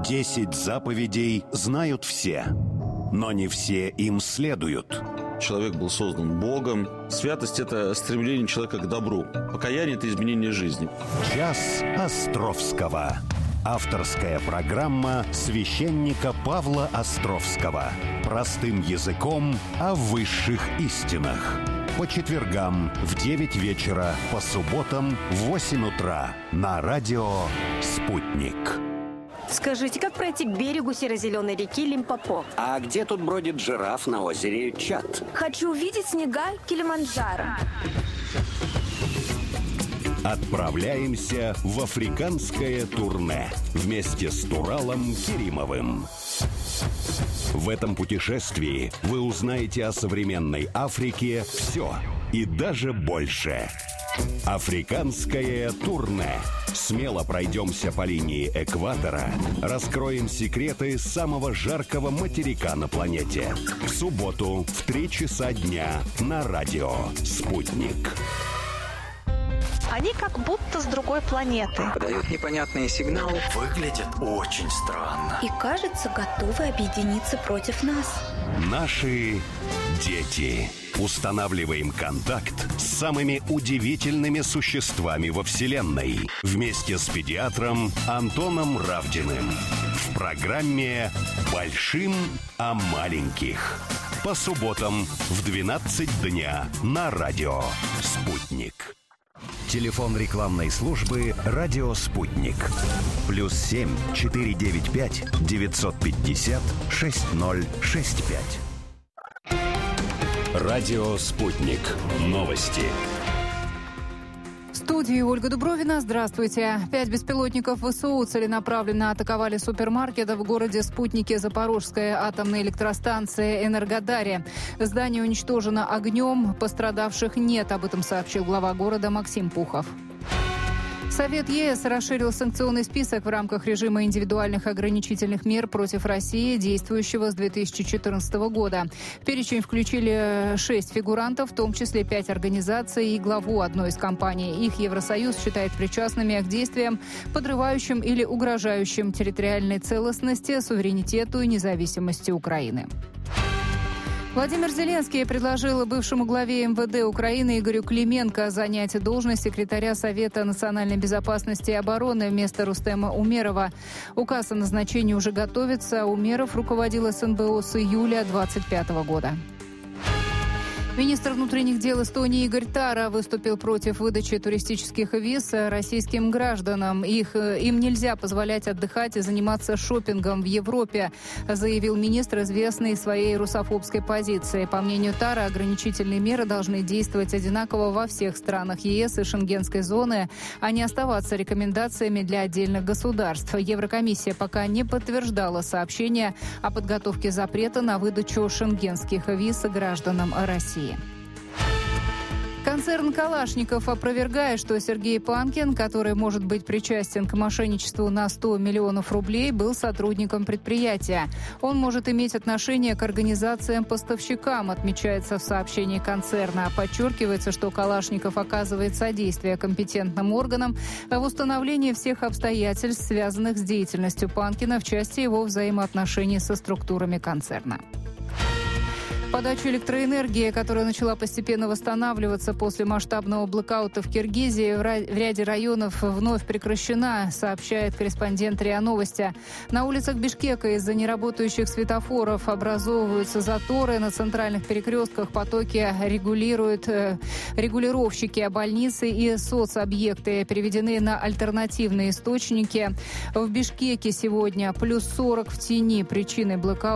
10 заповедей знают все, но не все им следуют. Человек был создан Богом. Святость – это стремление человека к добру. Покаяние – это изменение жизни. Час Островского. Авторская программа священника Павла Островского. Простым языком о высших истинах. По четвергам в 9 вечера, по субботам в 8 утра на радио «Спутник». Скажите, как пройти к берегу серо-зеленой реки Лимпопо? А где тут бродит жираф на озере Чад? Хочу увидеть снега Килиманджаро. Отправляемся в африканское турне вместе с Туралом Керимовым. В этом путешествии вы узнаете о современной Африке все и даже больше. Африканское турне. Смело пройдемся по линии экватора, раскроем секреты самого жаркого материка на планете. В субботу в 3 часа дня на радио «Спутник». Они как будто с другой планеты. Подают непонятные сигналы. Выглядят очень странно. И, кажется, готовы объединиться против нас. Наши дети. Устанавливаем контакт с самыми удивительными существами во Вселенной. Вместе с педиатром Антоном Равдиным. В программе «Большим о маленьких». По субботам в 12 дня на радио «Спутник». Телефон рекламной службы «Радио Спутник». +7 495 950 6065. Радио «Спутник». Новости. В студии Ольга Дубровина. Здравствуйте. 5 беспилотников ВСУ целенаправленно атаковали супермаркет в городе Спутнике Запорожская атомной электростанции «Энергодаре». Здание уничтожено огнем, пострадавших нет. Об этом сообщил глава города Максим Пухов. Совет ЕС расширил санкционный список в рамках режима индивидуальных ограничительных мер против России, действующего с 2014 года. В перечень включили 6 фигурантов, в том числе 5 организаций и главу одной из компаний. Их Евросоюз считает причастными к действиям, подрывающим или угрожающим территориальной целостности, суверенитету и независимости Украины. Владимир Зеленский предложил бывшему главе МВД Украины Игорю Клименко занять должность секретаря Совета национальной безопасности и обороны вместо Рустема Умерова. Указ о назначении уже готовится. Умеров руководил СНБО с июля 2025 года. Министр внутренних дел Эстонии Игорь Тара выступил против выдачи туристических виз российским гражданам. Им нельзя позволять отдыхать и заниматься шопингом в Европе, заявил министр, известный своей русофобской позицией. По мнению Тара, ограничительные меры должны действовать одинаково во всех странах ЕС и Шенгенской зоны, а не оставаться рекомендациями для отдельных государств. Еврокомиссия пока не подтверждала сообщение о подготовке запрета на выдачу шенгенских виз гражданам России. Концерн «Калашников» опровергает, что Сергей Панкин, который может быть причастен к мошенничеству на 100 миллионов рублей, был сотрудником предприятия. Он может иметь отношение к организациям-поставщикам, отмечается в сообщении концерна. Подчеркивается, что Калашников оказывает содействие компетентным органам в установлении всех обстоятельств, связанных с деятельностью Панкина в части его взаимоотношений со структурами концерна. Подача электроэнергии, которая начала постепенно восстанавливаться после масштабного блэкаута в Киргизии, в ряде районов вновь прекращена, сообщает корреспондент РИА Новости. На улицах Бишкека из-за неработающих светофоров образовываются заторы. На центральных перекрестках потоки регулируют регулировщики, а больницы и соцобъекты переведены на альтернативные источники. В Бишкеке сегодня +40 в тени. Причиной блэкаута